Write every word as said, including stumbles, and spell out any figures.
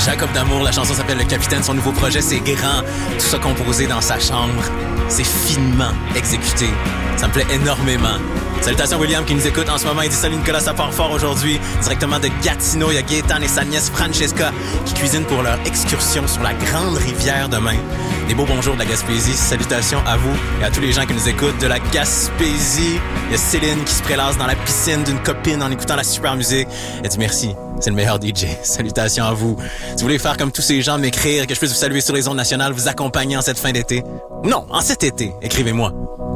Jacob D'Amour, la chanson s'appelle Le Capitaine, son nouveau projet c'est grand, tout ça composé dans sa chambre, c'est finement exécuté, ça me plaît énormément. Salutations William qui nous écoute en ce moment, il dit salut Nicolas, ça part fort aujourd'hui, directement de Gatineau, il y a Gaétan et sa nièce Francesca qui cuisinent pour leur excursion sur la grande rivière demain. Des beaux bonjours de la Gaspésie, salutations à vous et à tous les gens qui nous écoutent de la Gaspésie. Il y a Céline qui se prélasse dans la piscine d'une copine en écoutant la super musique. Elle dit merci, c'est le meilleur D J. Salutations à vous. Si vous voulez faire comme tous ces gens, m'écrire, que je puisse vous saluer sur les ondes nationales, vous accompagner en cette fin d'été. Non, en cet été, écrivez-moi.